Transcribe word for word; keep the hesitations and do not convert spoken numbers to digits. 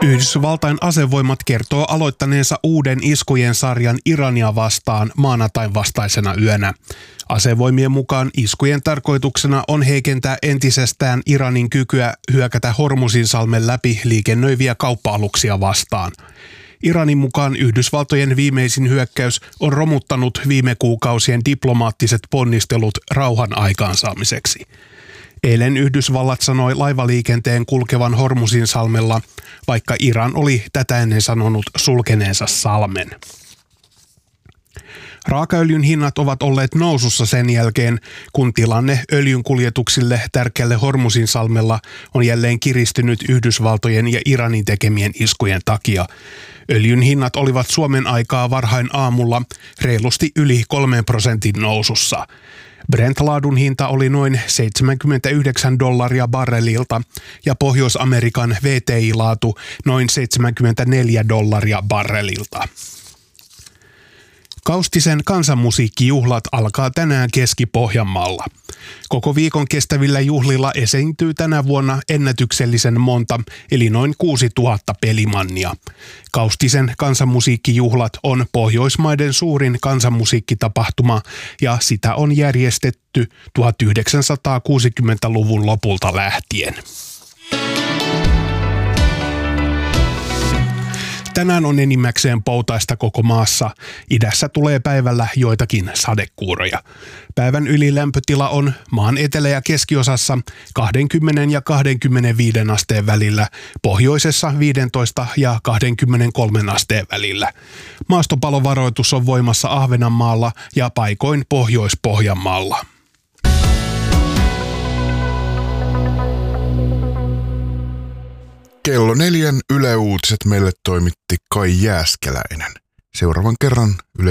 Yhdysvaltain asevoimat kertoo aloittaneensa uuden iskujen sarjan Irania vastaan maanantain vastaisena yönä. Asevoimien mukaan iskujen tarkoituksena on heikentää entisestään Iranin kykyä hyökätä Hormuzinsalmen läpi liikennöiviä kauppa-aluksia vastaan. Iranin mukaan Yhdysvaltojen viimeisin hyökkäys on romuttanut viime kuukausien diplomaattiset ponnistelut rauhan aikaansaamiseksi. Eilen Yhdysvallat sanoi laivaliikenteen kulkevan Hormuzinsalmella, vaikka Iran oli tätä ennen sanonut sulkeneensa salmen. Raakaöljyn hinnat ovat olleet nousussa sen jälkeen, kun tilanne öljyn kuljetuksille tärkeälle Hormuzinsalmella on jälleen kiristynyt Yhdysvaltojen ja Iranin tekemien iskujen takia. Öljyn hinnat olivat Suomen aikaa varhain aamulla reilusti yli kolmen prosentin nousussa. Brent-laadun hinta oli noin seitsemänkymmentäyhdeksän dollaria barrelilta ja Pohjois-Amerikan V T I-laatu noin seitsemänkymmentäneljä dollaria barrelilta. Kaustisen kansanmusiikkijuhlat alkaa tänään Keski-Pohjanmaalla. Koko viikon kestävillä juhlilla esiintyy tänä vuonna ennätyksellisen monta, eli noin kuusituhatta pelimannia. Kaustisen kansanmusiikkijuhlat on Pohjoismaiden suurin kansanmusiikkitapahtuma ja sitä on järjestetty tuhatyhdeksänsataakuusikymmentäluvun lopulta lähtien. Tänään on enimmäkseen poutaista koko maassa. Idässä tulee päivällä joitakin sadekuuroja. Päivän ylilämpötila on maan etelä- ja keskiosassa kaksikymmentä ja kaksikymmentäviisi asteen välillä, pohjoisessa viisitoista ja kaksikymmentäkolme asteen välillä. Maastopalovaroitus on voimassa Ahvenanmaalla ja paikoin Pohjois-Pohjanmaalla. Kello neljän Yle Uutiset meille toimitti Kai Jääskeläinen. Seuraavan kerran Yle